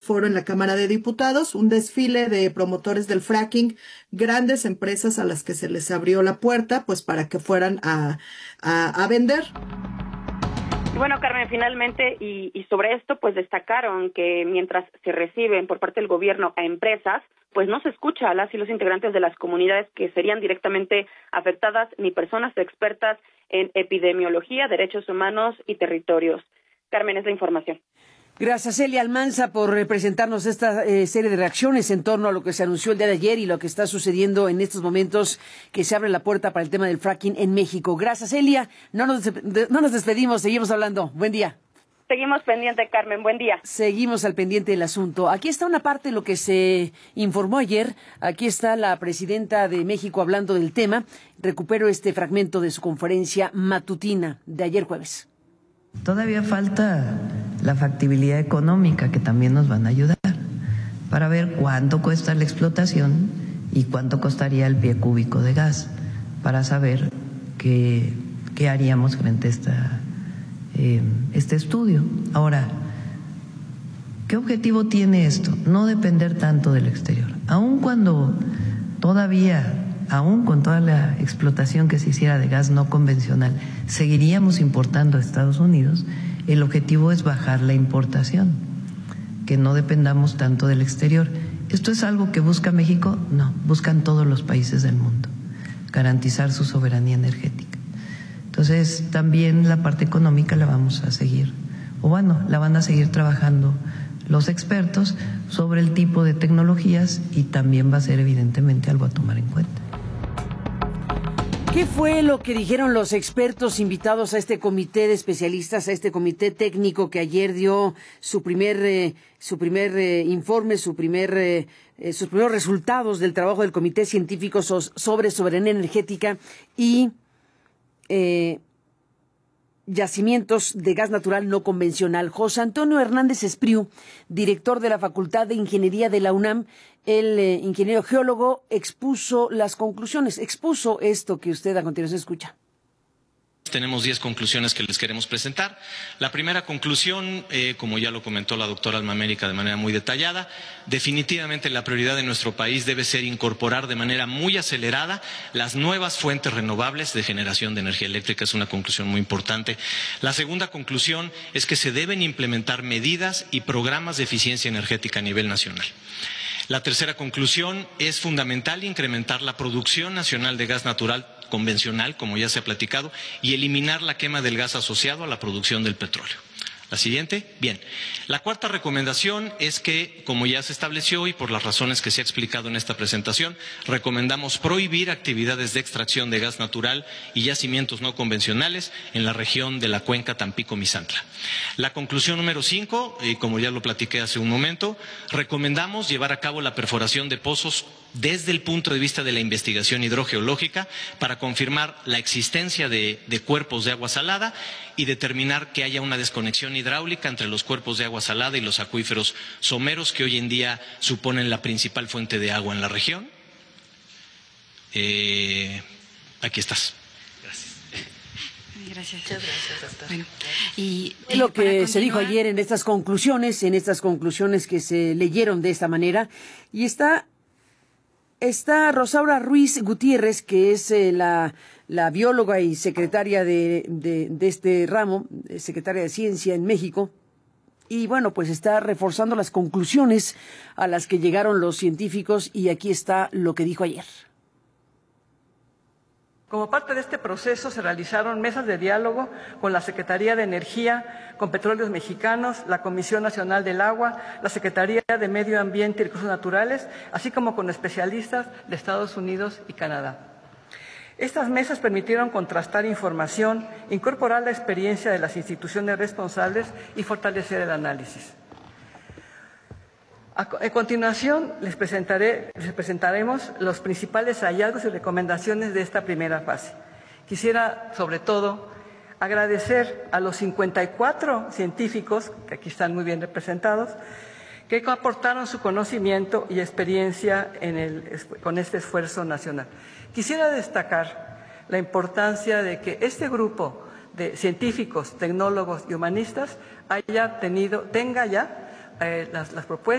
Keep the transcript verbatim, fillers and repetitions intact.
foro en la Cámara de Diputados, un desfile de promotores del fracking, grandes empresas a las que se les abrió la puerta, pues para que fueran a, a, a vender. Y bueno, Carmen, finalmente, y, y sobre esto, pues destacaron que mientras se reciben por parte del gobierno a empresas, pues no se escucha a las y los integrantes de las comunidades que serían directamente afectadas, ni personas expertas en epidemiología, derechos humanos y territorios. Carmen, es la información. Gracias, Celia Almanza, por presentarnos esta eh, serie de reacciones en torno a lo que se anunció el día de ayer y lo que está sucediendo en estos momentos que se abre la puerta para el tema del fracking en México. Gracias, Celia. No nos, no nos despedimos, seguimos hablando. Buen día. Seguimos pendiente, Carmen. Buen día. Seguimos al pendiente del asunto. Aquí está una parte de lo que se informó ayer. Aquí está la presidenta de México hablando del tema. Recupero este fragmento de su conferencia matutina de ayer jueves. Todavía falta la factibilidad económica, que también nos van a ayudar, para ver cuánto cuesta la explotación y cuánto costaría el pie cúbico de gas, para saber qué, qué haríamos frente a esta, eh, este estudio. Ahora, ¿qué objetivo tiene esto? No depender tanto del exterior. Aun cuando todavía, aún con toda la explotación que se hiciera de gas no convencional, seguiríamos importando a Estados Unidos. El objetivo es bajar la importación, que no dependamos tanto del exterior. ¿Esto es algo que busca México? No, buscan todos los países del mundo, garantizar su soberanía energética. Entonces, también la parte económica la vamos a seguir, o bueno, la van a seguir trabajando los expertos sobre el tipo de tecnologías, y también va a ser evidentemente algo a tomar en cuenta. ¿Qué fue lo que dijeron los expertos invitados a este comité de especialistas, a este comité técnico que ayer dio su primer eh, su primer eh, informe, su primer eh, eh, sus primeros resultados del trabajo del comité científico so- sobre soberanía energética y eh, yacimientos de gas natural no convencional? José Antonio Hernández Espriu, director de la Facultad de Ingeniería de la UNAM, el eh, ingeniero geólogo, expuso las conclusiones, expuso esto que usted a continuación escucha. Tenemos diez conclusiones que les queremos presentar. La primera conclusión, eh, como ya lo comentó la doctora Alma América de manera muy detallada, definitivamente la prioridad de nuestro país debe ser incorporar de manera muy acelerada las nuevas fuentes renovables de generación de energía eléctrica. Es una conclusión muy importante. La segunda conclusión es que se deben implementar medidas y programas de eficiencia energética a nivel nacional. La tercera conclusión es fundamental incrementar la producción nacional de gas natural convencional, como ya se ha platicado, y eliminar la quema del gas asociado a la producción del petróleo. La siguiente, bien. La cuarta recomendación es que, como ya se estableció y por las razones que se ha explicado en esta presentación, recomendamos prohibir actividades de extracción de gas natural y yacimientos no convencionales en la región de la cuenca Tampico-Misantla. La conclusión número cinco, y como ya lo platiqué hace un momento, recomendamos llevar a cabo la perforación de pozos desde el punto de vista de la investigación hidrogeológica para confirmar la existencia de, de cuerpos de agua salada y determinar que haya una desconexión hidráulica entre los cuerpos de agua salada y los acuíferos someros que hoy en día suponen la principal fuente de agua en la región. Eh, aquí estás. Gracias. Gracias. Muchas gracias, doctor. Bueno, y eh, lo que se dijo ayer en estas conclusiones, en estas conclusiones que se leyeron de esta manera, y está Está Rosaura Ruiz Gutiérrez, que es eh, la, la bióloga y secretaria de, de, de este ramo, secretaria de Ciencia en México, y bueno, pues está reforzando las conclusiones a las que llegaron los científicos, y aquí está lo que dijo ayer. Como parte de este proceso se realizaron mesas de diálogo con la Secretaría de Energía, con Petróleos Mexicanos, la Comisión Nacional del Agua, la Secretaría de Medio Ambiente y Recursos Naturales, así como con especialistas de Estados Unidos y Canadá. Estas mesas permitieron contrastar información, incorporar la experiencia de las instituciones responsables y fortalecer el análisis. A continuación, les, presentaré, les presentaremos los principales hallazgos y recomendaciones de esta primera fase. Quisiera, sobre todo, agradecer a los cincuenta y cuatro científicos, que aquí están muy bien representados, que aportaron su conocimiento y experiencia en el, con este esfuerzo nacional. Quisiera destacar la importancia de que este grupo de científicos, tecnólogos y humanistas haya tenido, tenga ya eh, las, las propuestas